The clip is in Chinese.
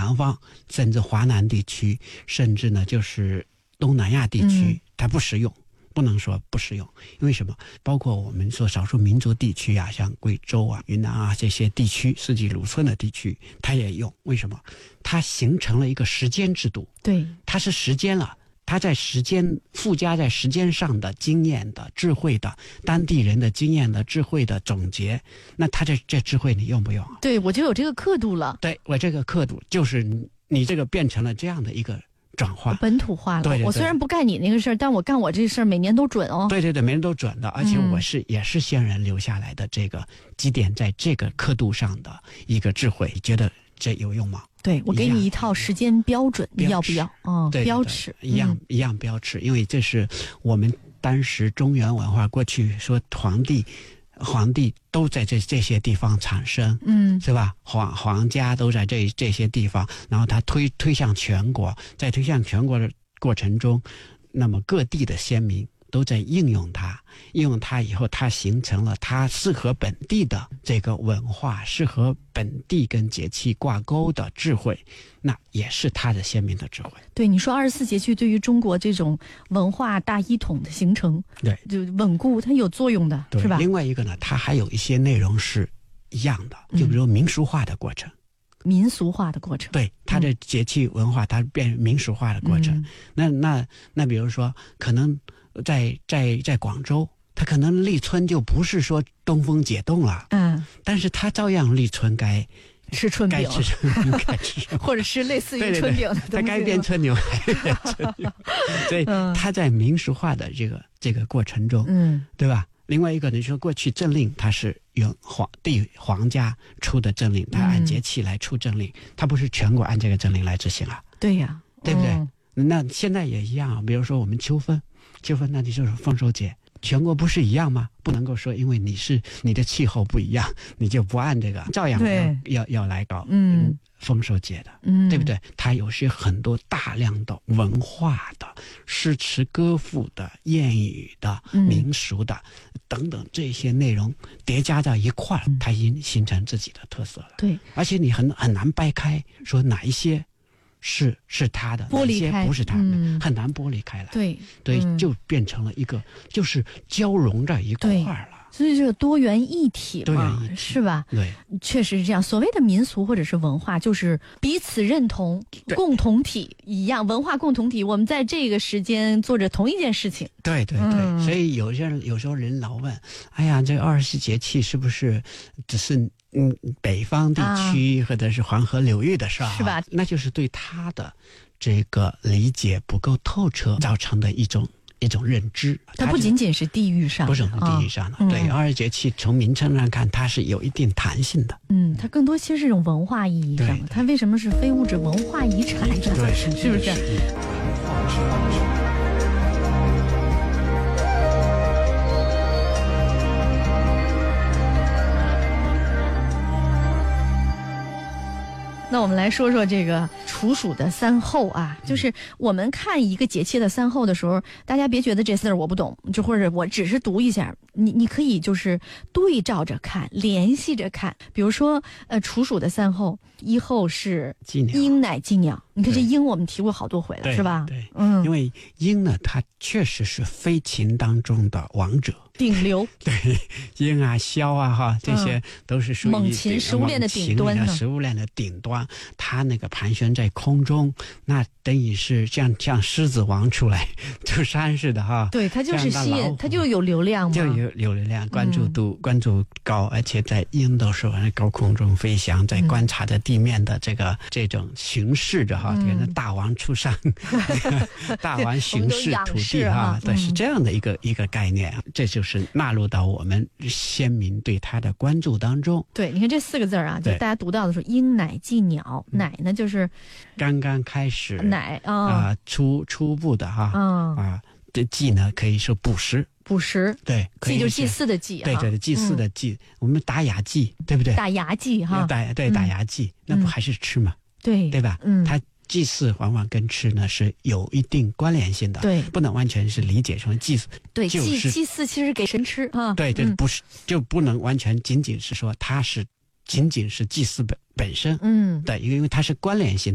南方，甚至华南地区，甚至呢就是东南亚地区，它不实用。不能说不实用，因为什么？包括我们说少数民族地区啊，像贵州啊、云南啊这些地区，四季如春的地区，它也用。为什么？它形成了一个时间制度。对，它是时间了，它在时间附加在时间上的经验的智慧的当地人的经验的智慧的总结，那它这智慧你用不用啊？ 对，我就有这个刻度了。 对，我这个刻度就是你这个变成了这样的一个转化， 本土化了。 对， 我虽然不干你那个事儿，但我干我这事儿每年都准哦。 对，每年都准的，而且也是先人留下来的这个积淀在这个刻度上的一个智慧，你觉得这有用吗？ 对，我给你一套时间标准，你要不要？ 对， 标尺一样标尺，因为这是我们当时中原文化过去说皇帝都在这些地方产生，是吧？皇家都在这些地方，然后他推向全国，在推向全国的过程中，那么各地的先民都在应用它以后，它形成了它适合本地的这个文化，适合本地跟节气挂钩的智慧，那也是它的先民的智慧。 对，你说24节气对于中国这种文化大一统的形成，对，就稳固它有作用的，是吧？ 另外一个呢，它还有一些内容是一样的，就比如民俗化的过程。 民俗化的过程， 对，它的节气文化，它变民俗化的过程。那比如说，可能在广州，它可能立春就不是说东风解冻了，但是它照样立春该吃春饼， 该吃或者是类似于春饼的东西， 它该变春牛还变春牛，所以它在民俗化的这个过程中，对吧？另外一个，你说过去政令它是由皇家出的政令，它按节气来出政令，它不是全国按这个政令来执行啊。 对呀， 对不对？那现在也一样，比如说我们秋分那你就是丰收节，全国不是一样吗？不能够说因为你的气候不一样，你就不按这个，照样要来搞丰收节的，对不对？它有些很多大量的文化的诗词歌赋的谚语的民俗的等等这些内容叠加在一块儿，它已经形成自己的特色了。对，而且你很难掰开说哪一些是他的，哪些不是他的，很难剥离开来。对，就变成了一个就是交融在一块儿了。 所以这个多元一体嘛，是吧？对，确实是这样。所谓的民俗或者是文化，就是彼此认同，共同体一样，文化共同体。我们在这个时间做着同一件事情。对， 所以有时候人老问，哎呀，这24节气是不是只是北方地区或者是黄河流域的事儿，是吧？那就是对他的这个理解不够透彻造成的一种认知。 它不仅仅是地域上的， 不是地域上的。对，22节气从名称上看，它是有一定弹性的。 它更多其实是一种文化意义上的。它为什么是非物质文化遗产？对，是不是？那我们来说说这个处暑的三候啊，就是我们看一个节气的三候的时候，大家别觉得这四我不懂，就或者我只是读一下，你可以就是对照着看，联系着看。比如说处暑的三候，一候是鹰乃寄鸟，你看这鹰我们提过好多回了，是吧？ 对，因为鹰呢，它确实是飞禽当中的王者。 顶流。 对，鹰啊枭啊哈，这些都是属于猛禽食物链的顶端呢。 食物链的顶端，它那个盘旋在空中，那等于是像狮子王出来出山似的哈。 对，它就是吸引，它就有流量嘛， 就有流量，关注度关注高，而且在鹰都是在高空中飞翔，在观察着地面的这种巡视着哈，跟着大王出山，大王巡视土地哈，对，是这样的一个概念，这就是纳入到我们先民对它的关注当中。 对，你看这四个字啊，就大家读到的时候，鹰乃寄鸟，乃呢就是刚刚开始， 乃初步的哈，这祭呢可以说捕食，对， 祭就是祭祀的祭， 对，祭祀的祭，我们打牙祭，对不对？ 打牙祭哈， 打牙祭，那不还是吃吗？对吧？它祭祀往往跟吃呢是有一定关联性的，对，不能完全是理解成祭祀。 对，祭祀其实给神吃啊， 对，不是，就不能完全仅仅是说它是仅仅是祭祀本身，对，因为它是关联性的。